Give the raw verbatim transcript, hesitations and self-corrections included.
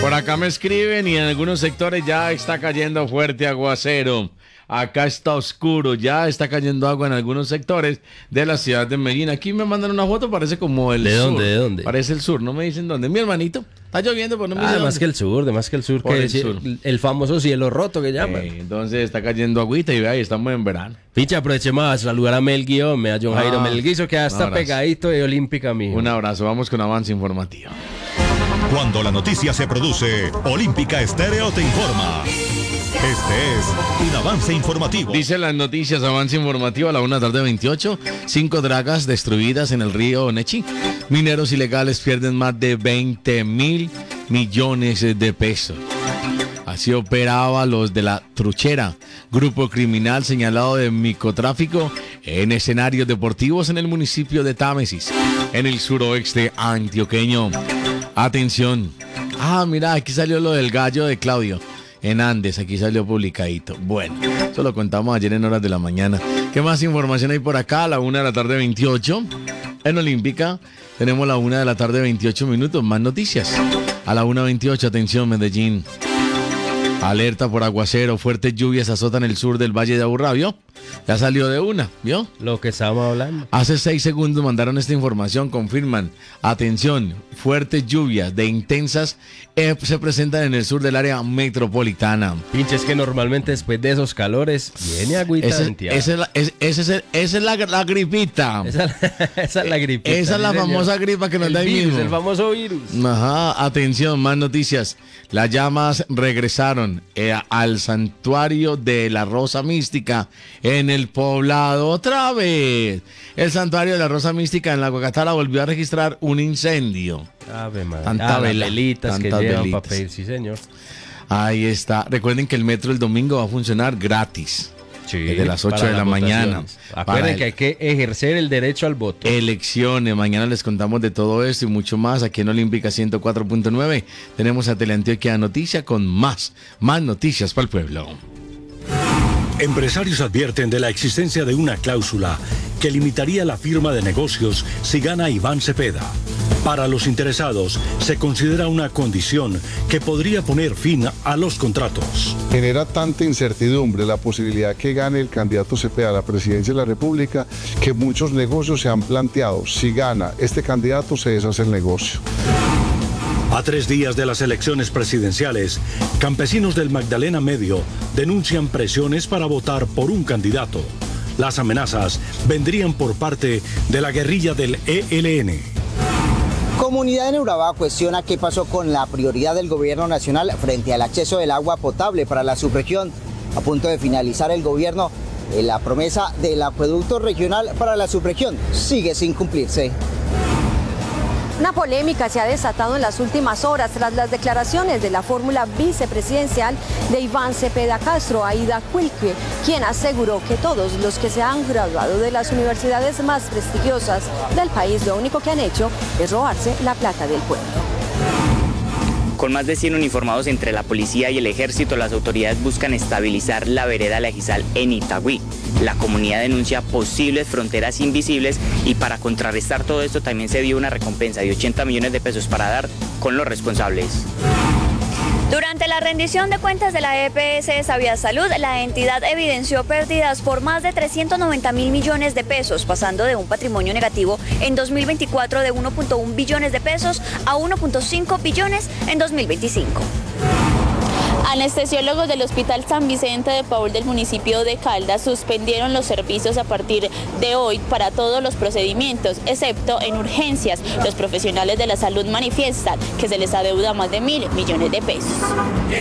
Por acá me escriben y en algunos sectores ya está cayendo fuerte aguacero. Acá está oscuro, ya está cayendo agua en algunos sectores de la ciudad de Medellín. Aquí me mandan una foto, parece como el ¿De sur. dónde? ¿De dónde? Parece el sur, no me dicen dónde. Mi hermanito, está lloviendo, pero no me Ah, dicen de más dónde. que el sur, de más que el sur, Por que el es el, sur. el famoso cielo roto que llaman. Eh, entonces está cayendo agüita y vea, ahí estamos en verano. Picha, aprovechemos a saludar a Mel Guiome, a John Ah, Jairo Melguizo, que ya un está abrazo. pegadito de Olímpica, mijo. Un abrazo, vamos con avance informativo. Cuando la noticia se produce, Olímpica Estéreo te informa. Este es un avance informativo. Dice las noticias, avance informativo a la una de la tarde veintiocho. Cinco dragas destruidas en el río Nechí. Mineros ilegales pierden más de veinte mil millones de pesos. Así operaba los de la Truchera, grupo criminal señalado de microtráfico en escenarios deportivos en el municipio de Támesis, en el suroeste antioqueño. Atención. Ah, mira, aquí salió lo del gallo de Claudio. En Andes, aquí salió publicadito. Bueno, eso lo contamos ayer en horas de la mañana. ¿Qué más información hay por acá? A la una de la tarde veintiocho. En Olímpica tenemos la una de la tarde veintiocho minutos. Más noticias. A la una veintiocho, atención Medellín. Alerta por aguacero, fuertes lluvias azotan el sur del Valle de Aburrá, ¿vio? Ya salió de una, ¿vio? Lo que estábamos hablando. Hace seis segundos mandaron esta información, confirman. Atención, fuertes lluvias de intensas eh, se presentan en el sur del área metropolitana. Pinche, es que normalmente después de esos calores viene agüita Ese- venteada. esa es la, es- ese es el- esa es la, la gripita. Esa, esa es la gripita. Esa es la sí, señor. famosa gripa que nos el da ahí virus, mismo. el famoso virus. Ajá, atención, más noticias. Las llamas regresaron eh, al santuario de la Rosa Mística en el poblado otra vez. El santuario de la Rosa Mística en la Guacatala volvió a registrar un incendio. Ave madre. Tanta Ah, las vela, velitas que tantas llevan velitas. para pedir, sí señor. Ahí está. Recuerden que el metro el domingo va a funcionar gratis. Sí, Desde las ocho para de la las mañana. votaciones. Para Acuérdense el- que hay que ejercer el derecho al voto. Elecciones, mañana les contamos de todo esto y mucho más aquí en Olímpica ciento cuatro punto nueve. Tenemos a Teleantioquia Noticia con más, más noticias para el pueblo. Empresarios advierten de la existencia de una cláusula que limitaría la firma de negocios si gana Iván Cepeda. Para los interesados, se considera una condición que podría poner fin a los contratos. Genera tanta incertidumbre la posibilidad que gane el candidato Cepeda a la presidencia de la República que muchos negocios se han planteado. Si gana este candidato, se deshace el negocio. A tres días de las elecciones presidenciales, campesinos del Magdalena Medio denuncian presiones para votar por un candidato. Las amenazas vendrían por parte de la guerrilla del E L N. Comunidad en Urabá cuestiona qué pasó con la prioridad del gobierno nacional frente al acceso del agua potable para la subregión. A punto de finalizar el gobierno, eh, la promesa del acueducto regional para la subregión sigue sin cumplirse. Una polémica se ha desatado en las últimas horas tras las declaraciones de la fórmula vicepresidencial de Iván Cepeda Castro, Aida Quilque, quien aseguró que todos los que se han graduado de las universidades más prestigiosas del país lo único que han hecho es robarse la plata del pueblo. Con más de cien uniformados entre la policía y el ejército, las autoridades buscan estabilizar la vereda La Gizal en Itagüí. La comunidad denuncia posibles fronteras invisibles y para contrarrestar todo esto también se dio una recompensa de ochenta millones de pesos para dar con los responsables. Durante la rendición de cuentas de la E P S Sabia Salud, la entidad evidenció pérdidas por más de trescientos noventa mil millones de pesos, pasando de un patrimonio negativo en dos mil veinticuatro de uno punto uno billones de pesos a uno punto cinco billones en dos mil veinticinco. Anestesiólogos del Hospital San Vicente de Paul del municipio de Caldas suspendieron los servicios a partir de hoy para todos los procedimientos, excepto en urgencias. Los profesionales de la salud manifiestan que se les adeuda más de mil millones de pesos.